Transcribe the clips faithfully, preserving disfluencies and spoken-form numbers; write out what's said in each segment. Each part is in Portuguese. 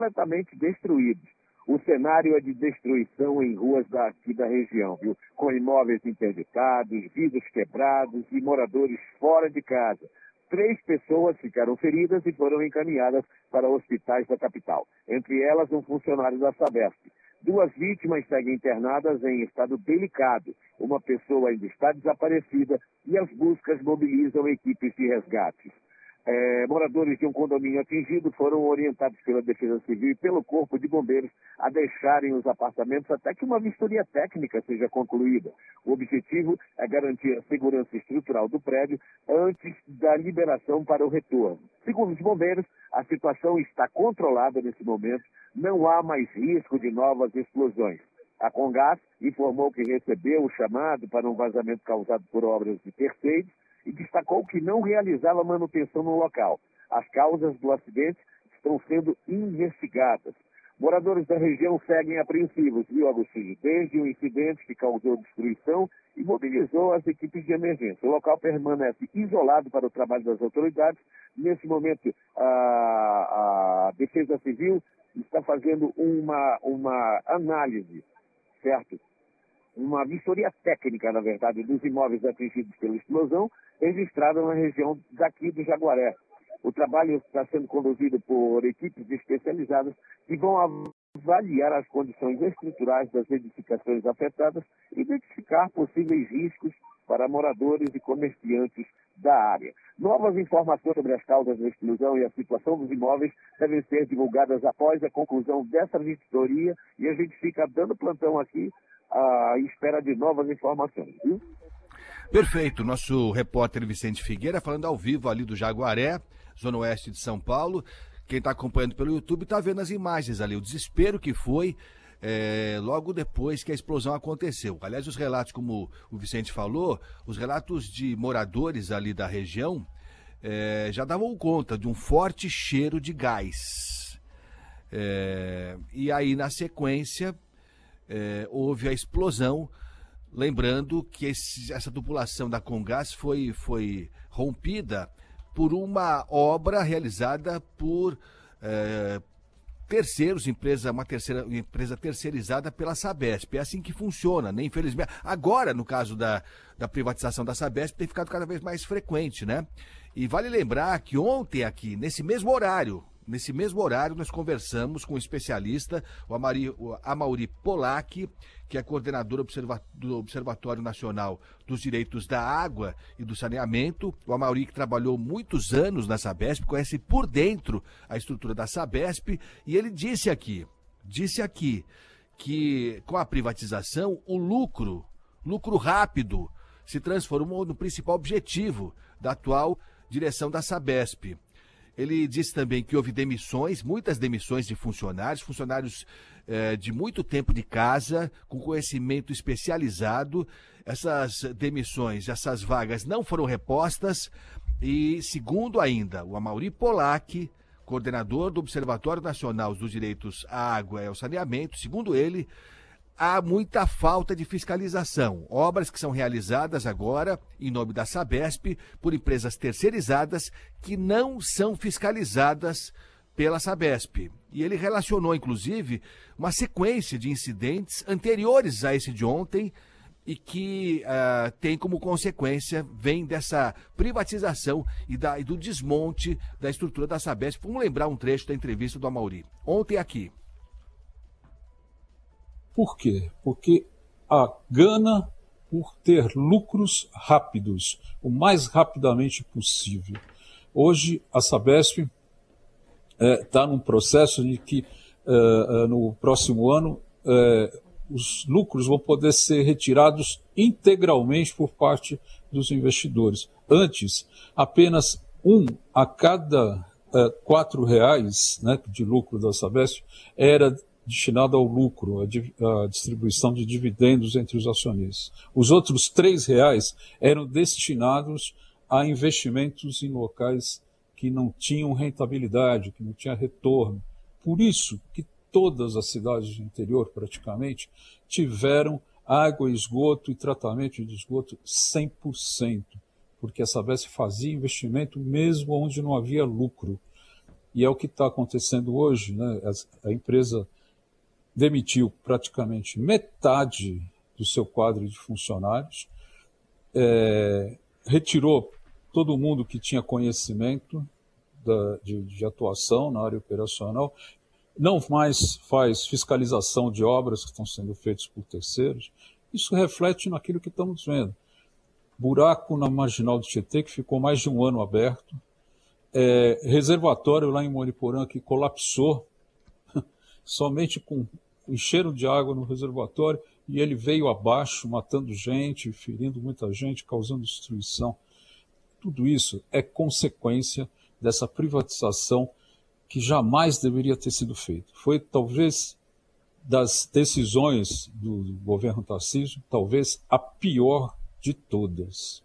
completamente destruídos. O cenário é de destruição em ruas daqui da região, viu? Com imóveis interditados, vidros quebrados e moradores fora de casa. Três pessoas ficaram feridas e foram encaminhadas para hospitais da capital. Entre elas, um funcionário da Sabesp. Duas vítimas seguem internadas em estado delicado. Uma pessoa ainda está desaparecida e as buscas mobilizam equipes de resgate. É, moradores de um condomínio atingido foram orientados pela Defesa Civil e pelo Corpo de Bombeiros a deixarem os apartamentos até que uma vistoria técnica seja concluída. O objetivo é garantir a segurança estrutural do prédio antes da liberação para o retorno. Segundo os bombeiros, a situação está controlada nesse momento, não há mais risco de novas explosões. A Comgás informou que recebeu o chamado para um vazamento causado por obras de terceiros e destacou que não realizava manutenção no local. As causas do acidente estão sendo investigadas. Moradores da região seguem apreensivos, viu, Agostinho? Desde o incidente que causou destruição e mobilizou as equipes de emergência. O local permanece isolado para o trabalho das autoridades. Nesse momento, a, a Defesa Civil está fazendo uma, uma análise, certo? Uma vistoria técnica, na verdade, dos imóveis atingidos pela explosão, registrada na região daqui do Jaguaré. O trabalho está sendo conduzido por equipes especializadas que vão avaliar as condições estruturais das edificações afetadas e identificar possíveis riscos para moradores e comerciantes da área. Novas informações sobre as causas da explosão e a situação dos imóveis devem ser divulgadas após a conclusão dessa vistoria e a gente fica dando plantão aqui à espera de novas informações, viu? Perfeito. Nosso repórter Vicente Figueira falando ao vivo ali do Jaguaré, zona oeste de São Paulo. Quem está acompanhando pelo YouTube está vendo as imagens ali, o desespero que foi é, logo depois que a explosão aconteceu. Aliás, os relatos, como o Vicente falou, os relatos de moradores ali da região é, já davam conta de um forte cheiro de gás. É, e aí, na sequência, é, houve a explosão. Lembrando que esse, essa tubulação da Comgás foi, foi rompida por uma obra realizada por é, terceiros, empresa, uma terceira, empresa terceirizada pela Sabesp. É assim que funciona, né? Infelizmente. Agora, no caso da, da privatização da Sabesp, tem ficado cada vez mais frequente, né? E vale lembrar que ontem aqui, nesse mesmo horário, Nesse mesmo horário, nós conversamos com um especialista, o Amari, o Amaury Polak, que é coordenador observa, do Observatório Nacional dos Direitos da Água e do Saneamento. O Amaury, que trabalhou muitos anos na Sabesp, conhece por dentro a estrutura da Sabesp, e ele disse aqui, disse aqui, que com a privatização, o lucro, lucro rápido, se transformou no principal objetivo da atual direção da Sabesp. Ele disse também que houve demissões, muitas demissões de funcionários, funcionários eh, de muito tempo de casa, com conhecimento especializado. Essas demissões, essas vagas não foram repostas e, segundo ainda o Amaury Polak, coordenador do Observatório Nacional dos Direitos à Água e ao Saneamento, segundo ele, há muita falta de fiscalização. Obras que são realizadas agora, em nome da Sabesp, por empresas terceirizadas que não são fiscalizadas pela Sabesp. E ele relacionou, inclusive, uma sequência de incidentes anteriores a esse de ontem e que uh, tem como consequência, vem dessa privatização e, da, e do desmonte da estrutura da Sabesp. Vamos lembrar um trecho da entrevista do Amaury. Ontem aqui. Por quê? Porque a gana por ter lucros rápidos, o mais rapidamente possível. Hoje, a Sabesp está é, num processo de que, é, no próximo ano, é, os lucros vão poder ser retirados integralmente por parte dos investidores. Antes, apenas um a cada é, quatro reais, né, de lucro da Sabesp era destinado ao lucro, a distribuição de dividendos entre os acionistas. Os outros três reais eram destinados a investimentos em locais que não tinham rentabilidade, que não tinham retorno. Por isso que todas as cidades do interior, praticamente, tiveram água, esgoto e tratamento de esgoto cem por cento, porque a Sabesp fazia investimento mesmo onde não havia lucro. E é o que está acontecendo hoje, né? A empresa demitiu praticamente metade do seu quadro de funcionários, é, retirou todo mundo que tinha conhecimento da, de, de atuação na área operacional, não mais faz fiscalização de obras que estão sendo feitas por terceiros. Isso reflete naquilo que estamos vendo. Buraco na Marginal do Tietê, que ficou mais de um ano aberto, é, reservatório lá em Moriporã que colapsou, somente com encheram de água no reservatório e ele veio abaixo, matando gente, ferindo muita gente, causando destruição. Tudo isso é consequência dessa privatização que jamais deveria ter sido feita. Foi talvez das decisões do governo Tarcísio, talvez a pior de todas.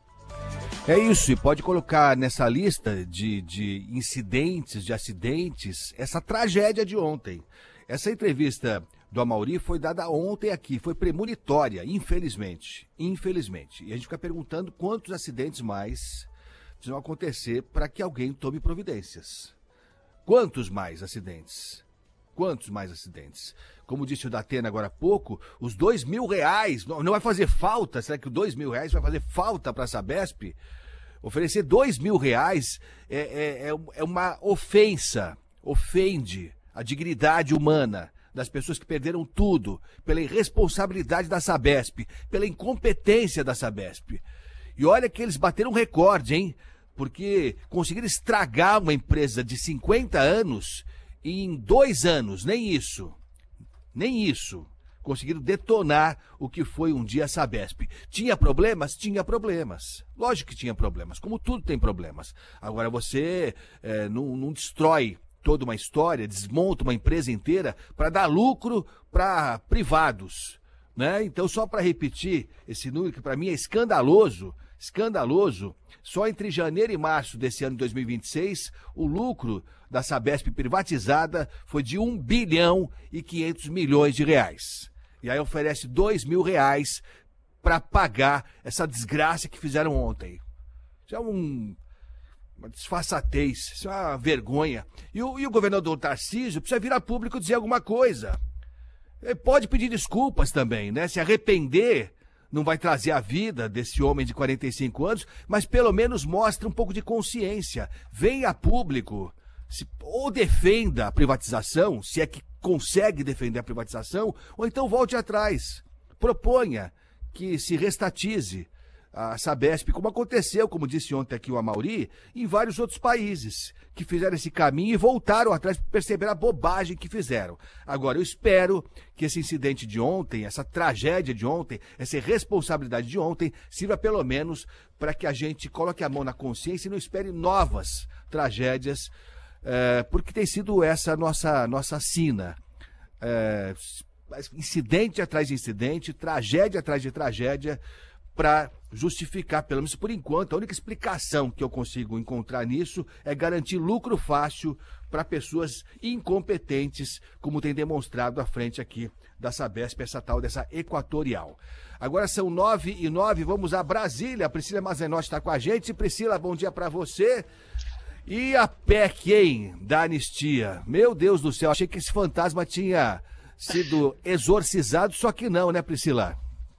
É isso, e pode colocar nessa lista de, de incidentes, de acidentes, essa tragédia de ontem. Essa entrevista do Amaury foi dada ontem aqui, foi premonitória, infelizmente, infelizmente. E a gente fica perguntando quantos acidentes mais precisam acontecer para que alguém tome providências. Quantos mais acidentes? Quantos mais acidentes? Como disse o Datena agora há pouco, os dois mil reais, não, não vai fazer falta, será que os dois mil reais vai fazer falta para a Sabesp? Oferecer dois mil reais é, é, é uma ofensa, ofende a dignidade humana das pessoas que perderam tudo, pela irresponsabilidade da Sabesp, pela incompetência da Sabesp. E olha que eles bateram um recorde, hein? Porque conseguiram estragar uma empresa de cinquenta anos e em dois anos, nem isso, nem isso, conseguiram detonar o que foi um dia a Sabesp. Tinha problemas? Tinha problemas. Lógico que tinha problemas, como tudo tem problemas. Agora você é, não, não destrói toda uma história, desmonta uma empresa inteira para dar lucro para privados, né? Então, só para repetir esse número que para mim é escandaloso, escandaloso, só entre janeiro e março desse ano de dois mil e vinte e seis, o lucro da Sabesp privatizada foi de um bilhão e quinhentos milhões de reais. E aí oferece dois mil reais para pagar essa desgraça que fizeram ontem. Isso é um, uma disfarçatez, isso é uma vergonha. E o, e o governador Tarcísio precisa vir a público dizer alguma coisa. Ele pode pedir desculpas também, né? Se arrepender não vai trazer a vida desse homem de quarenta e cinco anos, mas pelo menos mostra um pouco de consciência. Venha a público, se, ou defenda a privatização, se é que consegue defender a privatização, ou então volte atrás. Proponha que se restatize a Sabesp, como aconteceu, como disse ontem aqui o Amaury, em vários outros países que fizeram esse caminho e voltaram atrás para perceber a bobagem que fizeram. Agora, eu espero que esse incidente de ontem, essa tragédia de ontem, essa irresponsabilidade de ontem, sirva pelo menos para que a gente coloque a mão na consciência e não espere novas tragédias, é, porque tem sido essa nossa, nossa sina. É, incidente atrás de incidente, tragédia atrás de tragédia, para justificar, pelo menos por enquanto, a única explicação que eu consigo encontrar nisso é garantir lucro fácil para pessoas incompetentes, como tem demonstrado à frente aqui da Sabesp, essa tal dessa Equatorial. Agora são nove e nove, vamos a Brasília. A Priscila Mazenotti está com a gente. Priscila, bom dia para você. E a P E C, hein, da anistia? Meu Deus do céu, achei que esse fantasma tinha sido exorcizado, só que não, né, Priscila?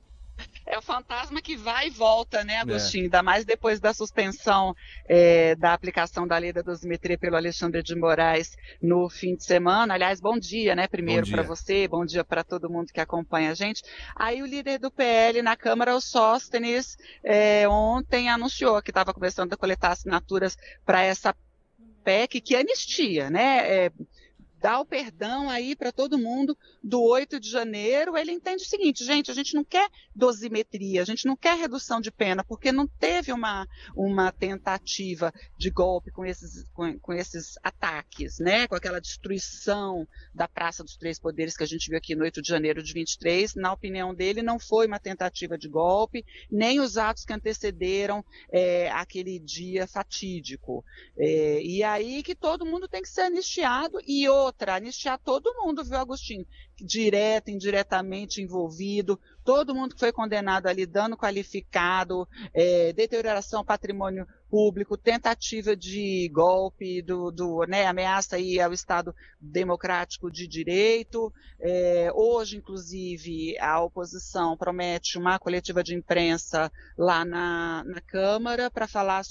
É o fantasma que vai e volta, né, Agostinho? É. Ainda mais depois da suspensão é, da aplicação da lei da dosimetria pelo Alexandre de Moraes no fim de semana. Aliás, bom dia, né? Primeiro para você, bom dia para todo mundo que acompanha a gente. Aí o líder do P L na Câmara, o Sóstenes, é, ontem anunciou que estava começando a coletar assinaturas para essa P E C, que é anistia, né? É, dá o perdão aí para todo mundo do oito de janeiro, ele entende o seguinte, gente, a gente não quer dosimetria, a gente não quer redução de pena, porque não teve uma, uma tentativa de golpe com esses, com, com esses ataques, né? Com aquela destruição da Praça dos Três Poderes que a gente viu aqui no oito de janeiro de vinte e três, na opinião dele, não foi uma tentativa de golpe, nem os atos que antecederam é, aquele dia fatídico. É, e aí que todo mundo tem que ser anistiado, e outra, outra, anistiar todo mundo, viu, Agostinho? Direto, indiretamente envolvido, todo mundo que foi condenado ali, dano qualificado, é, deterioração ao patrimônio público, tentativa de golpe, do, do, né, ameaça aí ao Estado democrático de direito. É, hoje, inclusive, a oposição promete uma coletiva de imprensa lá na, na Câmara para falar